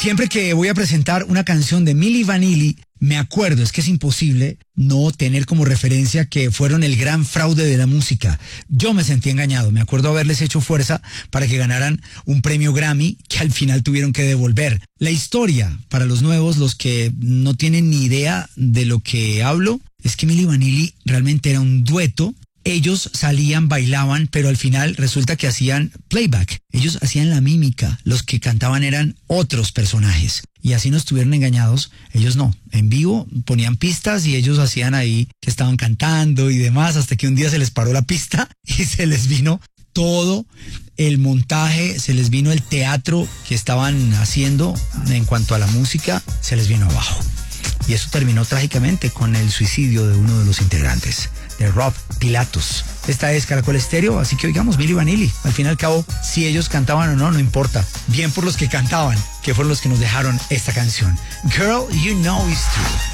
Siempre que voy a presentar una canción de Milli Vanilli, me acuerdo, es que es imposible no tener como referencia que fueron el gran fraude de la música. Yo me sentí engañado, me acuerdo haberles hecho fuerza para que ganaran un premio Grammy que al final tuvieron que devolver. La historia, para los nuevos, los que no tienen ni idea de lo que hablo, es que Milli Vanilli realmente era un dueto. Ellos salían, bailaban, pero al final resulta que hacían playback. Ellos hacían la mímica. Los que cantaban eran otros personajes. Y así no estuvieron engañados. Ellos no. En vivo ponían pistas y ellos hacían ahí que estaban cantando y demás, hasta que un día se les paró la pista y se les vino todo el montaje, se les vino el teatro que estaban haciendo en cuanto a la música, se les vino abajo. Y eso terminó trágicamente con el suicidio de uno de los integrantes, de Rob Pilatus. Esta es Caracol Estéreo, así que oigamos Milli Vanilli. Al fin y al cabo, si ellos cantaban o no, no importa. Bien por los que cantaban, que fueron los que nos dejaron esta canción. Girl, you know it's true.